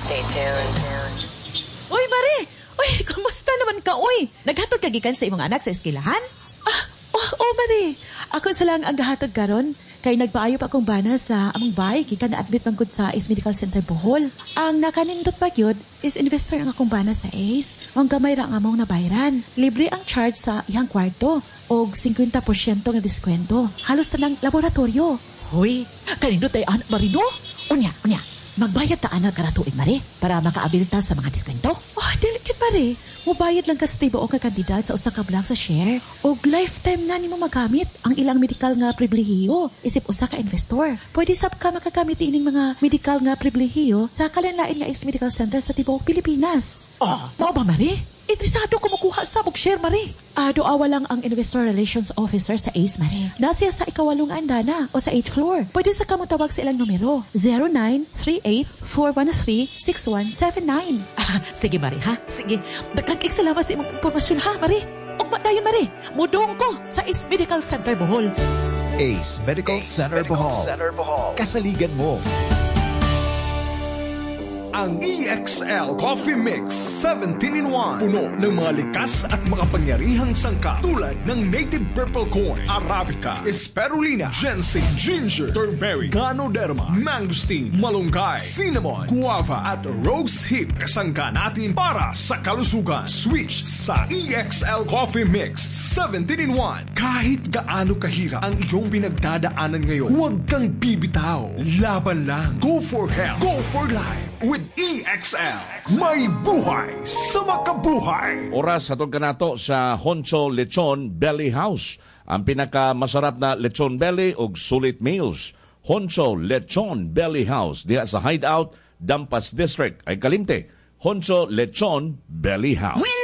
Stay tuned. Uy, Mare! Uy, kumusta naman ka, uy? Naghatod ka gikan sa imong anak sa eskwelahan? Mare. Ako sa lang ang gahatod karon kay nagpaayo pa akong bana sa among bahay gikan na-admit man gud sa Ace Medical Center Bohol. Ang nakanindot pa gyud is investor ang akong bana sa Ace. Ang gamay ra ang among nabayaran. Libre ang charge sa iyang kwarto og 50% nga diskwento. Halos tanang laboratorio. Hoy, kanindot ay anak Marino? Unya. Magbayad ta anak kada tuig, Mare, para makaabil ta sa mga diskwento? Delicate, Mare. Mubayad lang ka sa tiba o ka kandidat sa usa ka block sa share. O lifetime na nimo magamit ang ilang medical nga pribilehiyo. Isip usa ka investor. Pwede sab ka makagamit ining mga medical nga pribilehiyo sa kalanlain nga Ace Medical Center sa tibuok Pilipinas. Mao ba, Mare? Interesado ko makuha sa share, Mare. Doawa lang ang Investor Relations Officer sa Ace, Mare. Nasiya sa ikawalong andana o sa 8th floor. Pwede sa kamong tawag sa ilang numero. 0938-413-6179. Sige, Mare, ha? Sige. Dagkag salamat sa imong impormasyon, ha, Mare? Ugma dayon, Mare. Mudong ko sa Ace Medical Center Bohol. Ace Medical Center Bohol. Kasaligan mo. Ang EXL Coffee Mix 17-in-1. Puno ng mga likas at makapangyarihang sangkap tulad ng native purple corn, arabica, spirulina, ginseng, ginger, turmeric, ganoderma, mangosteen, malunggay, cinnamon, guava at rose hip. Kasangka natin para sa kalusugan. Switch sa EXL Coffee Mix 17-in-1. Kahit gaano kahirap ang iyong pinagdadaanan ngayon, huwag kang bibitaw. Laban lang. Go for health. Go for life. With EXL, may buhay sa makabuhay. Oras atong kanato sa Honcho Lechon Belly House. Ang pinakamasarap na lechon belly ug sulit meals. Honcho Lechon Belly House diha sa Hideout, Dampas District ay Kalimte. Honcho Lechon Belly House.